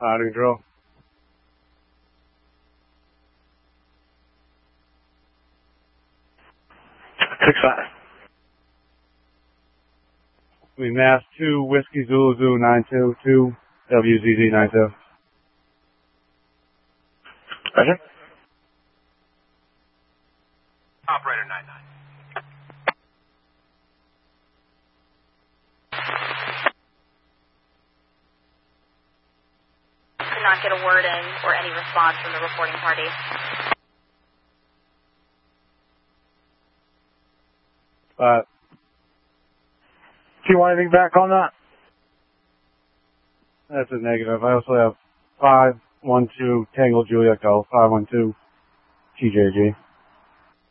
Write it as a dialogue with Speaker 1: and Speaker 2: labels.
Speaker 1: Out of control.
Speaker 2: 6-5.
Speaker 1: We Mass 2, Whiskey Zulu Zulu 922, WZZ 92.
Speaker 2: Roger.
Speaker 3: Operator 99.
Speaker 4: Could not get a word in or any response from the reporting party.
Speaker 2: Do you want anything back on that?
Speaker 1: That's a negative. I also have 512 Tango Juliet Golf 512 TJG.